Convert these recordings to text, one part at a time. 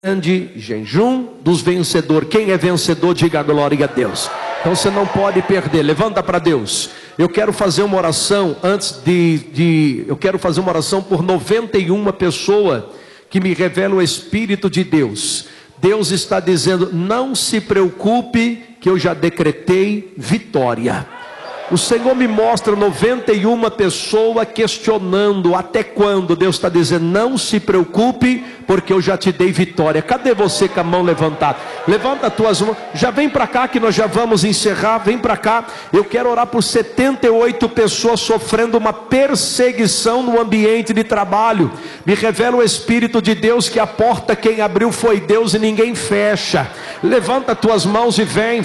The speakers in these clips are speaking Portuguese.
grande jejum dos vencedores. Quem é vencedor, diga glória a Deus. Então você não pode perder. Levanta para Deus. Eu quero fazer uma oração eu quero fazer uma oração por 91 pessoas que me revelam o Espírito de Deus. Deus está dizendo: não se preocupe, que eu já decretei vitória. O Senhor me mostra 91 pessoas questionando até quando. Deus está dizendo: não se preocupe, porque eu já te dei vitória. Cadê você com a mão levantada? Levanta as tuas mãos, já vem para cá que nós já vamos encerrar. Vem para cá. Eu quero orar por 78 pessoas sofrendo uma perseguição no ambiente de trabalho. Me revela o Espírito de Deus que a porta quem abriu foi Deus e ninguém fecha. Levanta as tuas mãos e vem.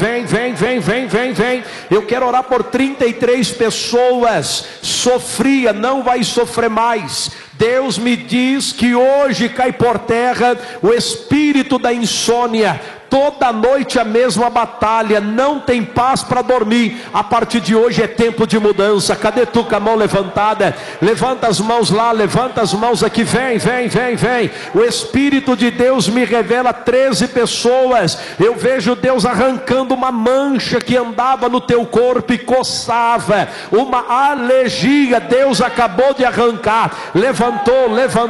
Eu quero orar por 33 pessoas. Sofria, não vai sofrer mais. Deus me diz que hoje cai por terra o espírito da insônia. Toda noite a mesma batalha, não tem paz para dormir. A partir de hoje é tempo de mudança. Cadê tu com a mão levantada? Levanta as mãos lá, levanta as mãos aqui. Vem. O Espírito de Deus me revela 13 pessoas. Eu vejo Deus arrancando uma mancha que andava no teu corpo e coçava, uma alergia. Deus acabou de arrancar. Levantou.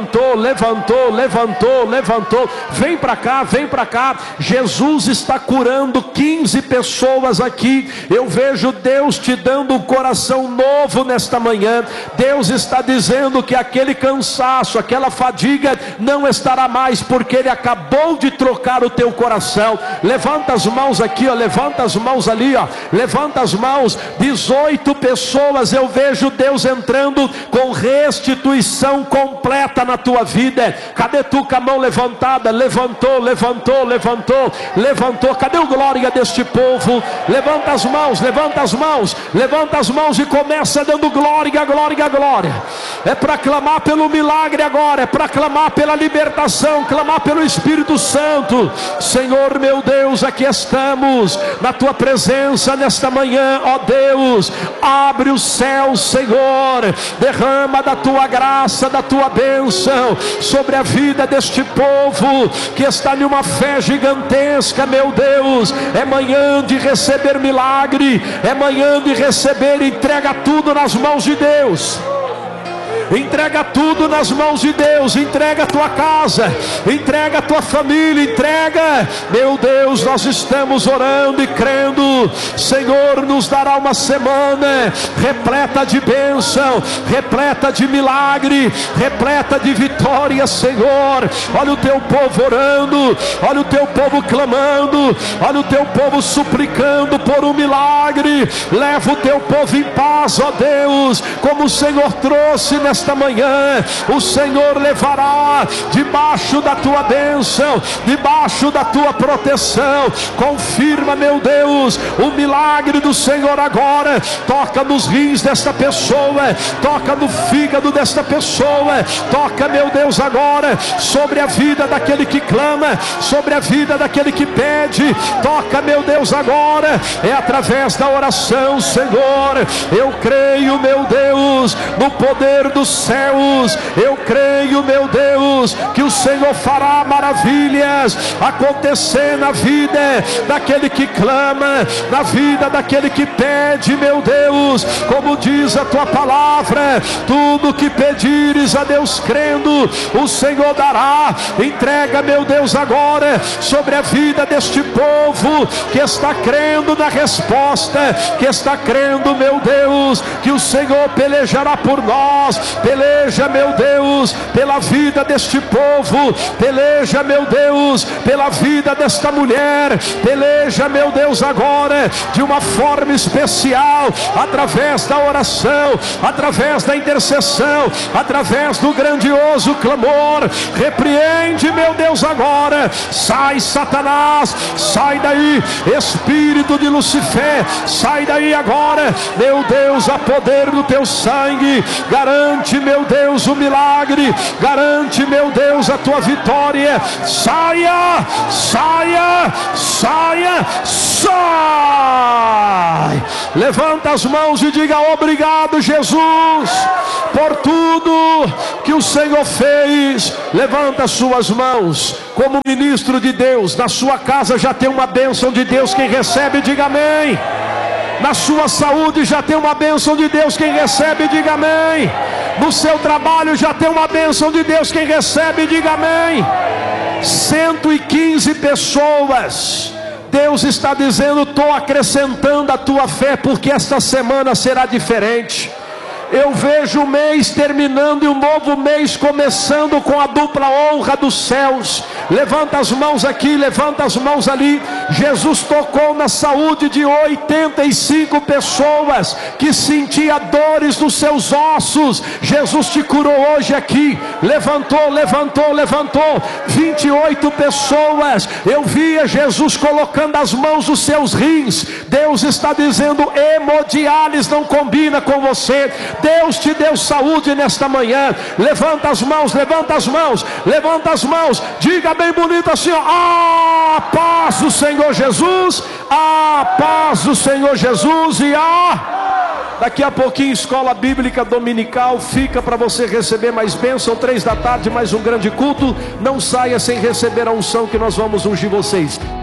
Vem para cá. Jesus está curando 15 pessoas aqui. Eu vejo Deus te dando um coração novo nesta manhã. Deus está dizendo que aquele cansaço, aquela fadiga não estará mais, porque Ele acabou de trocar o teu coração. Levanta as mãos aqui, ó. Levanta as mãos ali, ó. Levanta as mãos. 18 pessoas. Eu vejo Deus entrando com restituição completa na tua vida. Cadê tu com a mão levantada? Levantou. Cadê o glória deste povo? Levanta as mãos e começa dando glória. É para clamar pelo milagre agora, é para clamar pela libertação, clamar pelo Espírito Santo. Senhor meu Deus, aqui estamos na tua presença nesta manhã, ó Deus. Abre o céu, Senhor, derrama da tua graça, da tua bênção sobre a vida deste povo que está em uma fé gigantesca, meu Deus. É manhã de receber milagre, é manhã de receber. Entrega tudo nas mãos de Deus. Entrega tudo nas mãos de Deus. Entrega a tua casa, entrega a tua família, entrega. Meu Deus, nós estamos orando e crendo. Senhor, nos dará uma semana repleta de bênção, repleta de milagre, repleta de vitória, Senhor. Olha o teu povo orando, olha o teu povo clamando, olha o teu povo suplicando por um milagre. Leva o teu povo em paz, ó Deus, como o Senhor trouxe nesta manhã. O Senhor levará debaixo da tua bênção, debaixo da tua proteção. Confirma, meu Deus, o milagre do Senhor agora. Toca nos rins desta pessoa, toca no fígado desta pessoa, toca, meu Deus, agora sobre a vida daquele que clama, sobre a vida daquele que pede. Toca, meu Deus, agora. É através da oração, Senhor. Eu creio, meu Deus, no poder dos céus. Eu creio, meu Deus, que o Senhor fará maravilhas acontecer na vida daquele que clama, na vida daquele que pede, meu Deus. Como diz a tua palavra, tudo que pedires a Deus crendo, o Senhor dará. Entrega, meu Deus, agora sobre a vida deste povo que está crendo na resposta, que está crendo, meu Deus, que o Senhor pelejará por nós. Peleja, meu Deus, pela vida deste povo. Peleja, meu Deus, pela vida desta mulher. Peleja, meu Deus, agora de uma forma especial, através da oração, através da intercessão, através do grandioso clamor. Repreende, meu Deus, agora. Sai, Satanás, sai daí. Espírito de Lucifer, sai daí agora. Meu Deus, a poder do teu sangue, garante, meu Deus, o milagre. Garante, meu Deus, a tua vitória. Saia. Levanta as mãos e diga: obrigado, Jesus, por tudo que o Senhor fez. Levanta as suas mãos. como ministro de Deus, na sua casa já tem uma bênção de Deus. Quem recebe, diga amém. Na sua saúde já tem uma bênção de Deus. Quem recebe, diga amém. No seu trabalho já tem uma bênção de Deus. Quem recebe, diga amém. 115 pessoas. Deus está dizendo: estou acrescentando a tua fé, porque esta semana será diferente. Eu vejo o mês terminando e um novo mês começando com a dupla honra dos céus. Levanta as mãos aqui, levanta as mãos ali. Jesus tocou na saúde de 85 pessoas que sentia dores nos seus ossos. Jesus te curou hoje aqui. Levantou 28 pessoas. Eu via Jesus colocando as mãos nos seus rins. Deus está dizendo: hemodiálise não combina com você. Deus te deu saúde nesta manhã. Levanta as mãos, levanta as mãos, levanta as mãos. Diga bem bonito assim, ó: a paz do Senhor Jesus, a paz do Senhor Jesus. E daqui a pouquinho, escola bíblica dominical fica para você receber mais bênção. 3 da tarde, mais um grande culto. Não saia sem receber a unção que nós vamos ungir vocês.